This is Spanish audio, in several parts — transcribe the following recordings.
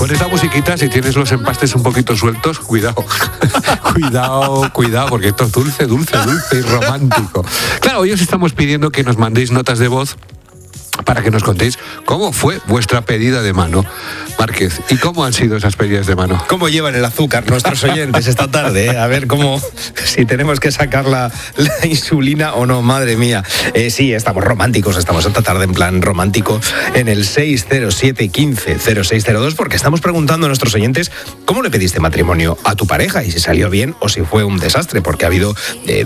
Con esta musiquita, si tienes los empastes un poquito sueltos, cuidado. cuidado, porque esto es dulce y romántico. Claro, hoy os estamos pidiendo que nos mandéis notas de voz para que nos contéis cómo fue vuestra pedida de mano, Márquez, y cómo han sido esas pedidas de mano. ¿Cómo llevan el azúcar nuestros oyentes esta tarde? A ver si tenemos que sacar la insulina o no, madre mía. Sí, estamos románticos, estamos esta tarde en plan romántico en el 607 15 0602, porque estamos preguntando a nuestros oyentes cómo le pediste matrimonio a tu pareja y si salió bien o si fue un desastre, porque ha habido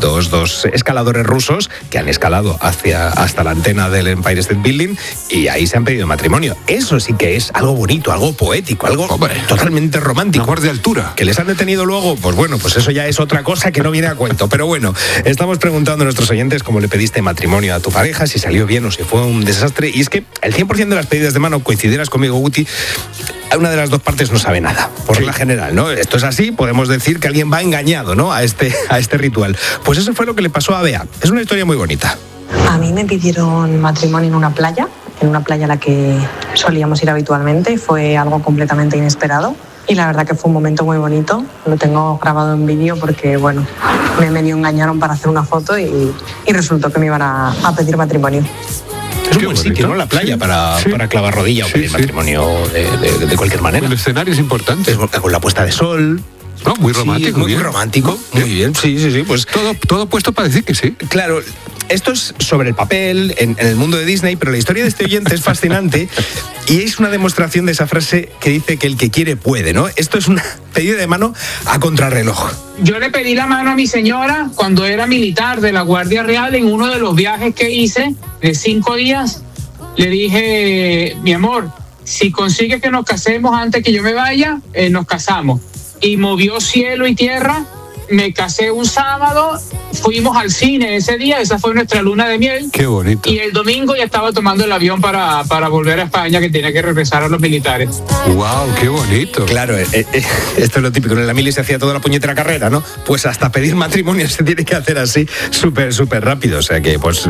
dos escaladores rusos que han escalado hasta la antena del Empire State Building y ahí se han pedido matrimonio. Eso sí que es algo bonito, algo poético, algo totalmente romántico. Amor de altura. Que les han detenido luego, pues bueno, pues eso ya es otra cosa que no viene a cuento. Pero bueno, estamos preguntando a nuestros oyentes cómo le pediste matrimonio a tu pareja, si salió bien o si fue un desastre. Y es que el 100% de las pedidas de mano, coincidirás conmigo, Guti, una de las dos partes no sabe nada, por regla general, ¿no? Esto es así, podemos decir que alguien va engañado, ¿no? a este ritual. Pues eso fue lo que le pasó a Bea. Es una historia muy bonita. A mí me pidieron matrimonio en una playa a la que solíamos ir habitualmente. Fue algo completamente inesperado y la verdad que fue un momento muy bonito. Lo tengo grabado en vídeo porque, bueno, me medio engañaron para hacer una foto y resultó que me iban a pedir matrimonio. Es un buen sitio, ¿no? La playa para clavar rodilla o pedir matrimonio de cualquier manera. El escenario es importante. Con la puesta de sol. No, muy romántico. Muy romántico. Muy bien, sí. Pues todo puesto para decir que sí. Claro, esto es sobre el papel, en el mundo de Disney, pero la historia de este oyente es fascinante y es una demostración de esa frase que dice que el que quiere puede, ¿no? Esto es una pedida de mano a contrarreloj. Yo le pedí la mano a mi señora cuando era militar de la Guardia Real en uno de los viajes que hice de 5 días. Le dije, mi amor, si consigues que nos casemos antes que yo me vaya, nos casamos. Y movió cielo y tierra, me casé un sábado, fuimos al cine ese día, esa fue nuestra luna de miel. Qué bonito. Y el domingo ya estaba tomando el avión para volver a España, que tenía que regresar a los militares. ¡Wow, qué bonito! Claro, esto es lo típico, en la mili se hacía toda la puñetera carrera, ¿no? Pues hasta pedir matrimonio se tiene que hacer así, súper rápido, o sea que pues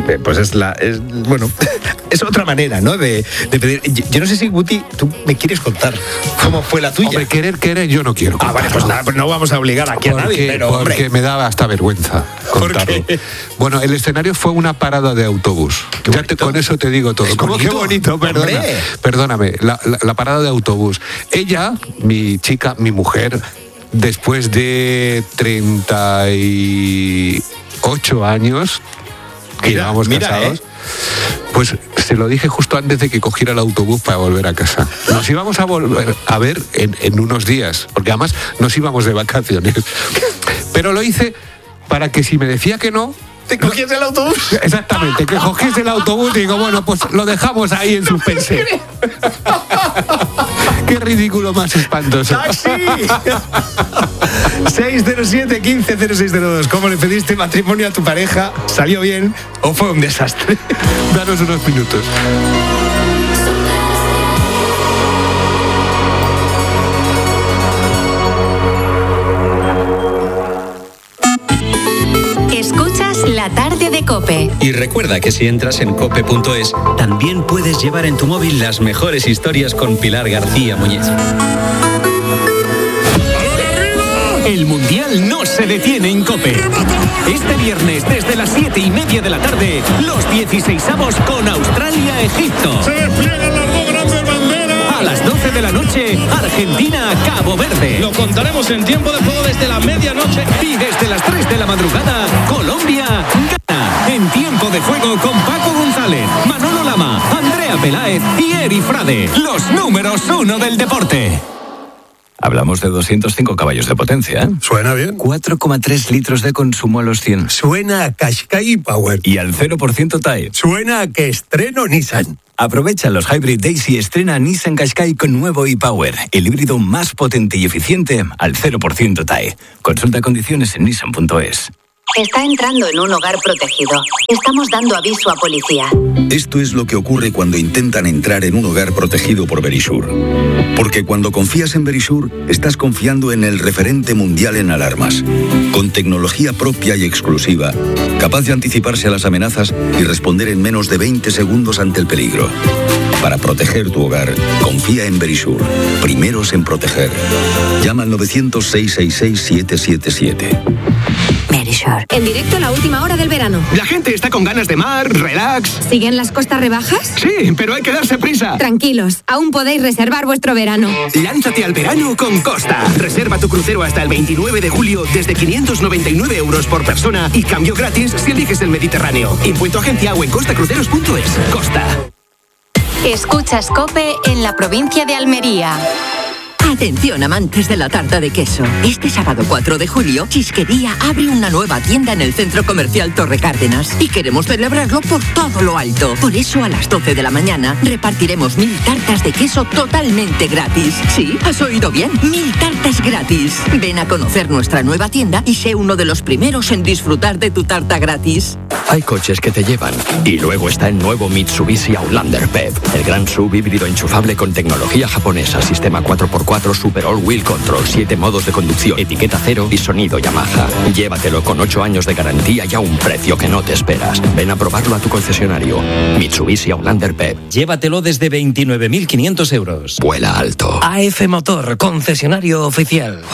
es otra manera, ¿no? De pedir. Yo no sé si, Guti, tú me quieres contar cómo fue la tuya. Hombre, querer, yo no quiero contarlo. Vale, pues nada, pues no vamos a obligar aquí a nadie, pero porque me daba hasta vergüenza contarlo. Bueno, el escenario fue una parada de autobús. Con eso te digo todo. Qué bonito, perdóname, la parada de autobús. Ella, mi chica, mi mujer, después de 38 años que llevamos casados, pues se lo dije justo antes de que cogiera el autobús para volver a casa. Nos íbamos a volver a ver en unos días, porque además nos íbamos de vacaciones. Pero lo hice para que si me decía que no... ¿Te cogiese el autobús? Exactamente, que cogiese el autobús y digo, bueno, pues lo dejamos ahí en suspense. Qué ridículo más espantoso. ¡Taxi! 607 15 0602. ¿Cómo le pediste matrimonio a tu pareja? ¿Salió bien o fue un desastre? Danos unos minutos. Escuchas La Tarde de COPE. Y recuerda que si entras en cope.es, también puedes llevar en tu móvil las mejores historias con Pilar García Muñiz. El Mundial no se detiene en COPE. Este viernes, desde las 7:30 de la tarde, los 16avos con Australia-Egipto. Se despliegan las dos grandes banderas. A las 12 de la noche, Argentina-Cabo Verde. Lo contaremos en tiempo de juego desde la medianoche. Y desde las 3 de la madrugada, Colombia-Ghana. En tiempo de juego con Paco González, Manolo Lama, Andrea Peláez y Eri Frade. Los números 1 del deporte. Hablamos de 205 caballos de potencia, ¿eh? Suena bien. 4,3 litros de consumo a los 100. Suena a Qashqai Power. Y al 0% TAE. Suena a que estreno Nissan. Aprovecha los Hybrid Days y estrena Nissan Qashqai con nuevo e-Power, el híbrido más potente y eficiente al 0% TAE. Consulta condiciones en nissan.es. Está entrando en un hogar protegido. Estamos dando aviso a policía. Esto es lo que ocurre cuando intentan entrar en un hogar protegido por Verisure. Porque cuando confías en Verisure, estás confiando en el referente mundial en alarmas. Con tecnología propia y exclusiva, capaz de anticiparse a las amenazas y responder en menos de 20 segundos ante el peligro. Para proteger tu hogar, confía en Verisur. Primeros en proteger. Llama al 900-666-777. Verisur. En directo a la última hora del verano. La gente está con ganas de mar, relax. ¿Siguen las costas rebajas? Sí, pero hay que darse prisa. Tranquilos, aún podéis reservar vuestro verano. Lánzate al verano con Costa. Reserva tu crucero hasta el 29 de julio desde 599 euros por persona y cambio gratis si eliges el Mediterráneo. Impuesto agencia o en costacruceros.es. Costa. Escuchas COPE en la provincia de Almería. Atención, amantes de la tarta de queso. Este sábado 4 de julio, Chisquería abre una nueva tienda en el Centro Comercial Torre Cárdenas y queremos celebrarlo por todo lo alto. Por eso a las 12 de la mañana repartiremos 1000 tartas de queso totalmente gratis. ¿Sí? ¿Has oído bien? 1000 tartas gratis. Ven a conocer nuestra nueva tienda y sé uno de los primeros en disfrutar de tu tarta gratis. Hay coches que te llevan. Y luego está el nuevo Mitsubishi Outlander PHEV, el gran sub híbrido enchufable con tecnología japonesa, sistema 4x4 Super All Wheel Control, 7 modos de conducción, etiqueta cero y sonido Yamaha. Llévatelo con 8 años de garantía y a un precio que no te esperas. Ven a probarlo a tu concesionario. Mitsubishi Outlander PHEV. Llévatelo desde 29.500 euros. Vuela alto. AF Motor, concesionario oficial.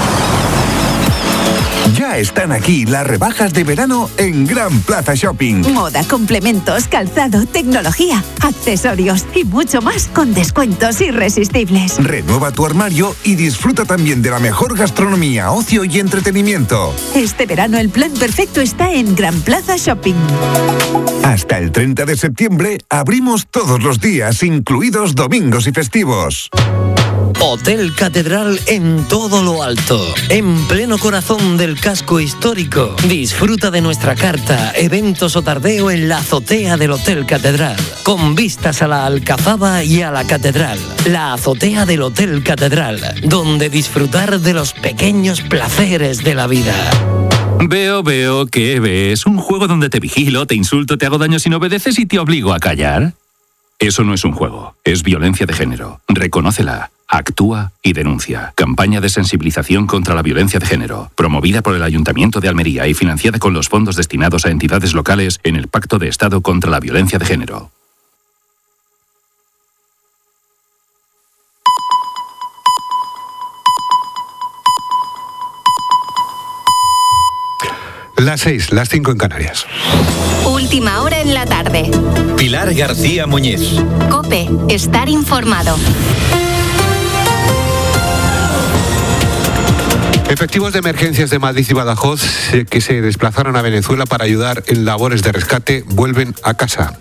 Ya están aquí las rebajas de verano en Gran Plaza Shopping. Moda, complementos, calzado, tecnología, accesorios y mucho más con descuentos irresistibles. Renueva tu armario y disfruta también de la mejor gastronomía, ocio y entretenimiento. Este verano el plan perfecto está en Gran Plaza Shopping. Hasta el 30 de septiembre abrimos todos los días, incluidos domingos y festivos. Hotel Catedral en todo lo alto, en pleno corazón del casco histórico. Disfruta de nuestra carta, eventos o tardeo en la azotea del Hotel Catedral, con vistas a la Alcazaba y a la Catedral. La azotea del Hotel Catedral, donde disfrutar de los pequeños placeres de la vida. Veo, ¿qué ves? ¿Un juego donde te vigilo, te insulto, te hago daño si no obedeces y te obligo a callar? Eso no es un juego, es violencia de género. Reconócela. Actúa y denuncia. Campaña de sensibilización contra la violencia de género, promovida por el Ayuntamiento de Almería y financiada con los fondos destinados a entidades locales en el Pacto de Estado contra la Violencia de Género. Las 6, las 5 en Canarias. Última hora en la tarde. Pilar García Muñiz. COPE, estar informado. Efectivos de emergencias de Madrid y Badajoz que se desplazaron a Venezuela para ayudar en labores de rescate vuelven a casa.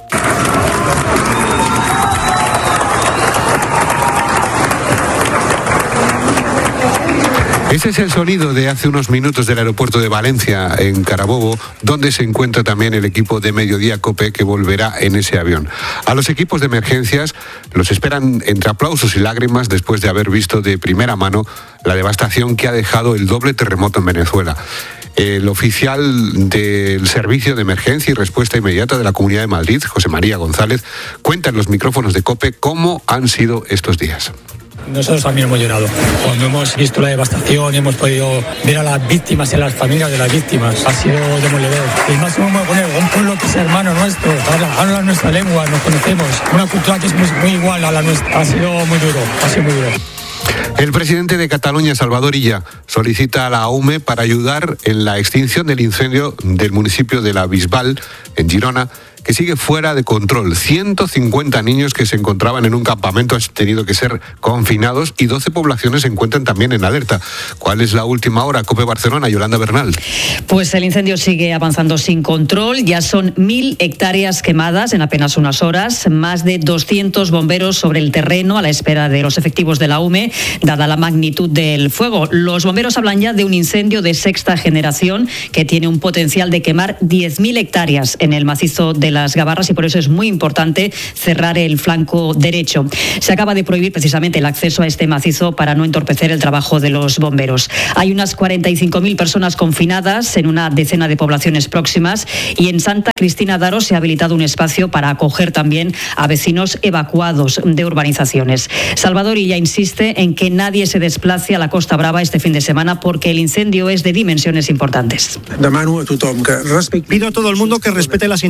Ese es el sonido de hace unos minutos del aeropuerto de Valencia, en Carabobo, donde se encuentra también el equipo de Mediodía COPE que volverá en ese avión. A los equipos de emergencias los esperan entre aplausos y lágrimas después de haber visto de primera mano la devastación que ha dejado el doble terremoto en Venezuela. El oficial del Servicio de Emergencia y Respuesta Inmediata de la Comunidad de Madrid, José María González, cuenta en los micrófonos de COPE cómo han sido estos días. Nosotros también hemos llorado. Cuando hemos visto la devastación y hemos podido ver a las víctimas y a las familias de las víctimas, ha sido demoledor. El máximo me pone un pueblo que es hermano nuestro, habla nuestra lengua, nos conocemos, una cultura que es muy igual a la nuestra. Ha sido muy duro. El presidente de Cataluña, Salvador Illa, solicita a la AUME para ayudar en la extinción del incendio del municipio de la Bisbal, en Girona, que sigue fuera de control. 150 niños que se encontraban en un campamento han tenido que ser confinados y 12 poblaciones se encuentran también en alerta. ¿Cuál es la última hora? COPE Barcelona, Yolanda Bernal. Pues el incendio sigue avanzando sin control. Ya son 1000 hectáreas quemadas en apenas unas horas. Más de 200 bomberos sobre el terreno a la espera de los efectivos de la UME, dada la magnitud del fuego. Los bomberos hablan ya de un incendio de sexta generación que tiene un potencial de quemar 10.000 hectáreas en el macizo de las Gavarras y por eso es muy importante cerrar el flanco derecho. Se acaba de prohibir precisamente el acceso a este macizo para no entorpecer el trabajo de los bomberos. Hay unas 45.000 personas confinadas en una decena de poblaciones próximas y en Santa Cristina d'Aro se ha habilitado un espacio para acoger también a vecinos evacuados de urbanizaciones. Salvador Illa insiste en que nadie se desplace a la Costa Brava este fin de semana porque el incendio es de dimensiones importantes. Pido a todo el mundo que respete las indicaciones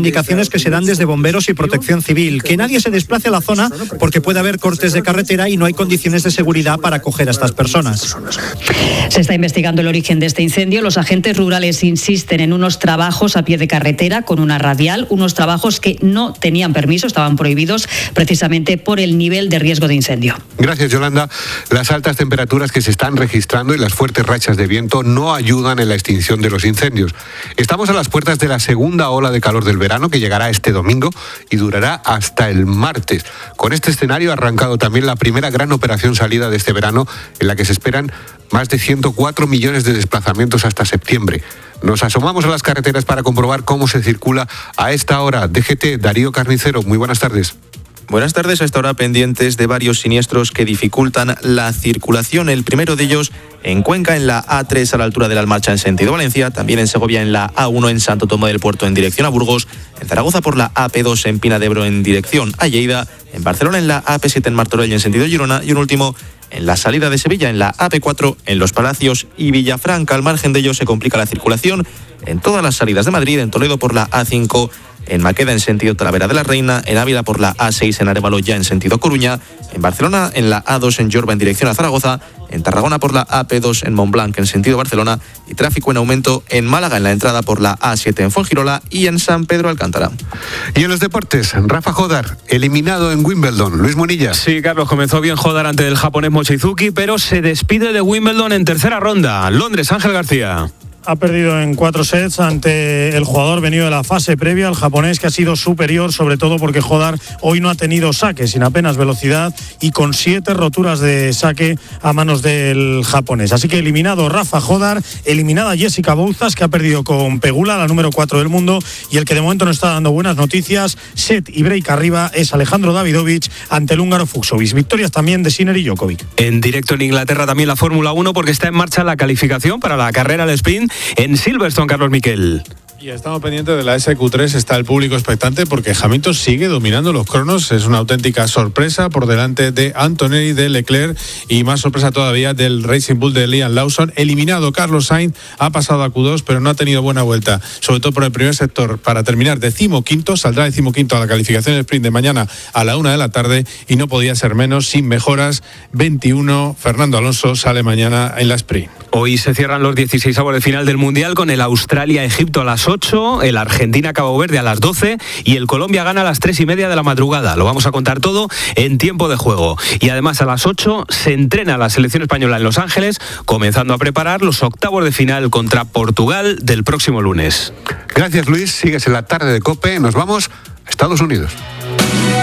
que se dan desde bomberos y protección civil. Que nadie se desplace a la zona porque puede haber cortes de carretera y no hay condiciones de seguridad para acoger a estas personas. Se está investigando el origen de este incendio. Los agentes rurales insisten en unos trabajos a pie de carretera con una radial, unos trabajos que no tenían permiso, estaban prohibidos precisamente por el nivel de riesgo de incendio. Gracias, Yolanda. Las altas temperaturas que se están registrando y las fuertes rachas de viento no ayudan en la extinción de los incendios. Estamos a las puertas de la segunda ola de calor del verano que llegará este domingo y durará hasta el martes. Con este escenario ha arrancado también la primera gran operación salida de este verano, en la que se esperan más de 104 millones de desplazamientos hasta septiembre. Nos asomamos a las carreteras para comprobar cómo se circula a esta hora. DGT, Darío Carnicero, muy buenas tardes. Buenas tardes. A esta hora pendientes de varios siniestros que dificultan la circulación. El primero de ellos en Cuenca, en la A3 a la altura de la Almarcha en sentido Valencia, también en Segovia en la A1 en Santo Tomé del Puerto en dirección a Burgos, en Zaragoza por la AP2 en Pina de Ebro en dirección a Lleida, en Barcelona en la AP7 en Martorell en sentido Girona y un último en la salida de Sevilla en la AP4 en Los Palacios y Villafranca. Al margen de ello se complica la circulación en todas las salidas de Madrid, en Toledo por la A5, en Maqueda en sentido Talavera de la Reina, en Ávila por la A6 en Arévalo ya en sentido Coruña, en Barcelona en la A2 en Jorba en dirección a Zaragoza, en Tarragona por la AP2 en Montblanc en sentido Barcelona y tráfico en aumento en Málaga en la entrada por la A7 en Fuengirola y en San Pedro Alcántara. Y en los deportes, Rafa Jodar, eliminado en Wimbledon. Luis Monilla. Sí, Carlos, comenzó bien Jodar ante el japonés Mochizuki, pero se despide de Wimbledon en tercera ronda. Londres, Ángel García. Ha perdido en 4 sets ante el jugador venido de la fase previa, el japonés, que ha sido superior, sobre todo porque Jodar hoy no ha tenido saque, sin apenas velocidad y con 7 roturas de saque a manos del japonés. Así que eliminado Rafa Jodar, eliminada Jessica Bouzas, que ha perdido con Pegula, la número 4 del mundo, y el que de momento no está dando buenas noticias, set y break arriba, es Alejandro Davidovich ante el húngaro Fucsovics. Victorias también de Sinner y Djokovic. En directo en Inglaterra también la Fórmula 1, porque está en marcha la calificación para la carrera al sprint en Silverstone, Carlos Miquel. Y estamos pendientes de la SQ3, está el público expectante porque Hamilton sigue dominando los cronos, es una auténtica sorpresa por delante de Antonelli, de Leclerc y más sorpresa todavía del Racing Bull de Liam Lawson. Eliminado Carlos Sainz, ha pasado a Q2 pero no ha tenido buena vuelta, sobre todo por el primer sector. Para terminar 15º, saldrá 15º a la calificación del sprint de mañana a la 1 de la tarde y no podía ser menos, sin mejoras. 21, Fernando Alonso sale mañana en la sprint. Hoy se cierran los 16avos de final del Mundial con el Australia-Egipto a las 8, el Argentina-Cabo Verde a las 12 y el Colombia-Ghana a las 3:30 de la madrugada. Lo vamos a contar todo en tiempo de juego. Y además a las 8 se entrena la selección española en Los Ángeles, comenzando a preparar los octavos de final contra Portugal del próximo lunes. Gracias, Luis. Sigues en la tarde de COPE. Nos vamos a Estados Unidos.